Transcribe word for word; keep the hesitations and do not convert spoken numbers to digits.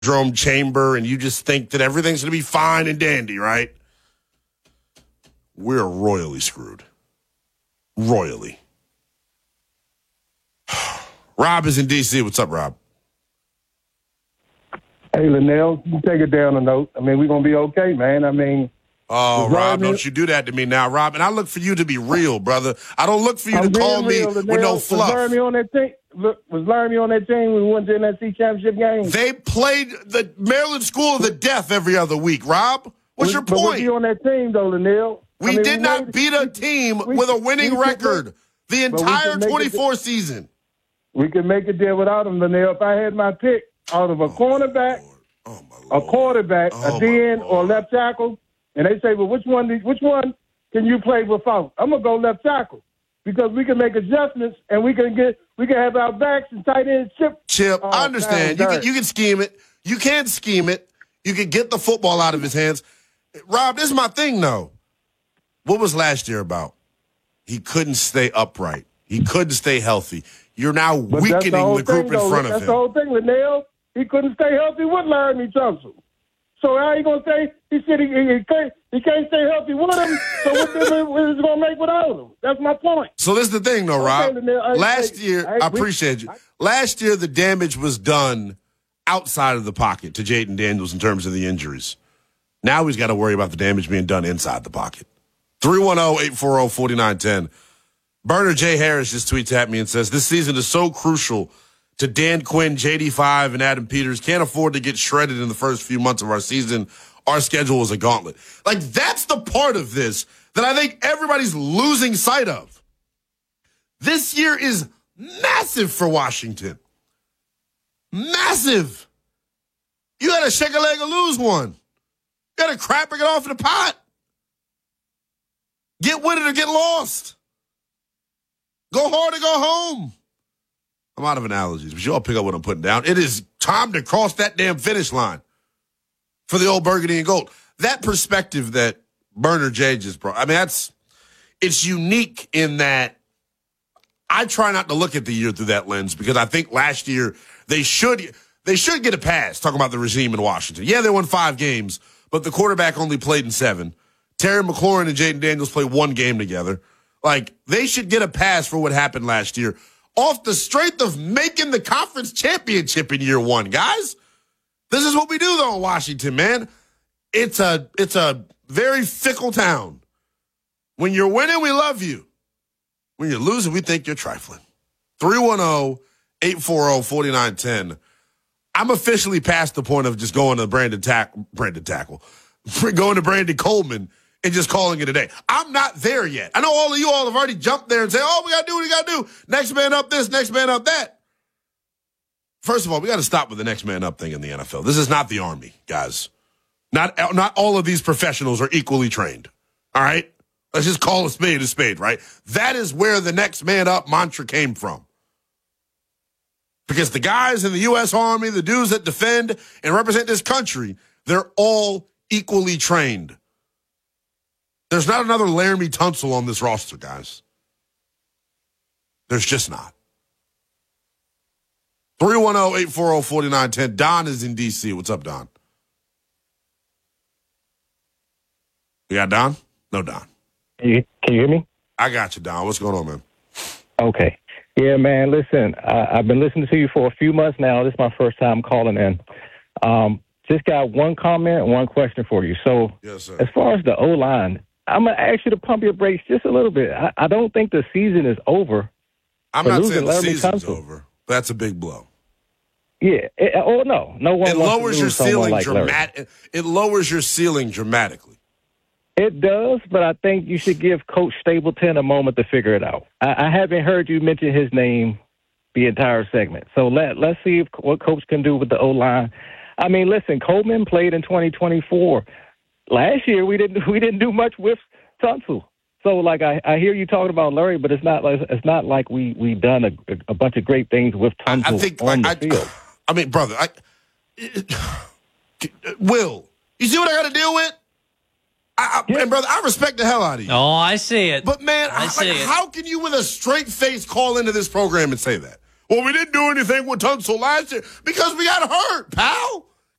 Jerome chamber and you just think that everything's going to be fine and dandy, right? We're royally screwed. Royally. Rob is in D C. What's up, Rob? Hey, Linnell, you take it down a note. I mean, we're going to be okay, man. I mean. Oh, Rob, don't you do that to me now, Rob. And I look for you to be real, brother. I don't look for you I'm to call me real, with no fluff. Was Laramie on that team? Was Laramie on that team when we went to the N F C Championship game? They played the Maryland School of the Deaf every other week, Rob. What's was, your but point? Was he on that team, though, Linnell? We I mean, did we not made, beat a team we, with a winning we record make, the entire twenty-four it, season. We could make a deal without him, Linnell. If I had my pick out of a oh, cornerback, oh, a quarterback, oh, a D N, or left tackle, and they say, well, which one Which one can you play without? I'm going to go left tackle because we can make adjustments and we can get we can have our backs and tight ends chip. Chip, oh, I understand. You can, you can scheme it. You can scheme it. You can get the football out of his hands. Rob, this is my thing, though. What was last year about? He couldn't stay upright. He couldn't stay healthy. You're now but weakening the, the group thing, in though. front that's of him. That's the whole thing, Linnell. He couldn't stay healthy with Laramie Tunsil. So how you going to say he said he, he, he, can't, he can't stay healthy with him, so what difference is it going to make without him? That's my point. So this is the thing, though, Rob. Okay, I, Last I, year, I, I appreciate you. I, Last year, the damage was done outside of the pocket to Jayden Daniels in terms of the injuries. Now he's got to worry about the damage being done inside the pocket. three one zero, eight four zero, four nine one zero. Burner J. Harris just tweets at me and says, this season is so crucial to Dan Quinn, J D five, and Adam Peters. Can't afford to get shredded in the first few months of our season. Our schedule is a gauntlet. Like, that's the part of this that I think everybody's losing sight of. This year is massive for Washington. Massive. You got to shake a leg or lose one. You got to crap or get off in the pot. Get with it or get lost. Go hard or go home. I'm out of analogies, but you all pick up what I'm putting down. It is time to cross that damn finish line for the old burgundy and gold. That perspective that Burner J just brought, I mean, that's, it's unique in that I try not to look at the year through that lens because I think last year they should, they should get a pass talking about the regime in Washington. Yeah, they won five games, but the quarterback only played in seven. Terry McLaurin and Jayden Daniels played one game together. Like, they should get a pass for what happened last year off the strength of making the conference championship in year one, guys. This is what we do, though, in Washington, man. It's a, it's a very fickle town. When you're winning, we love you. When you're losing, we think you're trifling. three one zero, eight four zero, four nine one zero. I'm officially past the point of just going to Brandon, Tack- Brandon Tackle, going to Brandon Coleman and just calling it a day. I'm not there yet. I know all of you all have already jumped there and say, oh, we got to do what we got to do. Next man up this, next man up that. First of all, we got to stop with the next man up thing in the N F L. This is not the Army, guys. Not, not all of these professionals are equally trained. All right? Let's just call a spade a spade, right? That is where the next man up mantra came from. Because the guys in the U S Army, the dudes that defend and represent this country, they're all equally trained. There's not another Laramie Tunsil on this roster, guys. There's just not. three one zero, eight four zero, four nine one zero. Don is in D C. What's up, Don? You got Don? No, Don. Can you, can you hear me? I got you, Don. What's going on, man? Okay. Yeah, man, listen, I, I've been listening to you for a few months now. This is my first time calling in. Um, just got one comment and one question for you. So, yes, sir. As far as the O-line, I'm going to ask you to pump your brakes just a little bit. I, I don't think the season is over. I'm not saying the season's over. That's a big blow. Yeah. It, oh, no. No one it wants lowers to your lose someone ceiling like Larry. dramatic. It lowers your ceiling dramatically. It does, but I think you should give Coach Stapleton a moment to figure it out. I, I haven't heard you mention his name the entire segment. So let, let's see if, what Coach can do with the O-line. I mean, listen, Coleman played in twenty twenty-four. Last year, we didn't we didn't do much with Tunsil. So, like, I, I hear you talking about Larry, but it's not like it's not like we we done a, a bunch of great things with Tunsil I, I think, on like, the I, field. I mean, brother, I, it, Will, you see what I got to deal with? I, I, Yeah. And, brother, I respect the hell out of you. Oh, I see it. But, man, I I, see like, it. how can you with a straight face call into this program and say that? Well, we didn't do anything with Tunsil last year because we got hurt, pal.